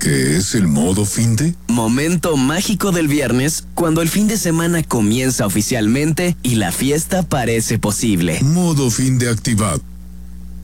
¿Qué es el modo finde? Momento mágico del viernes, cuando el fin de semana comienza oficialmente y la fiesta parece posible. Modo finde activado.